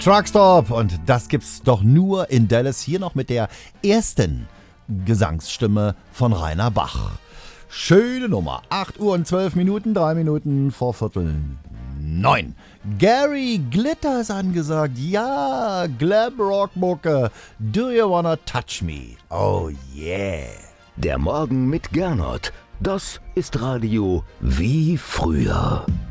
Truckstop und das gibt's doch nur in Dallas. Hier noch mit der ersten Gesangsstimme von Rainer Bach. Schöne Nummer. 8 Uhr und 12 Minuten, 3 Minuten vor Viertel 9. Gary Glitter ist angesagt. Ja, Glam-Rock-Mucke. Do you wanna touch me? Oh yeah. Der Morgen mit Gernot. Das ist Radio wie früher.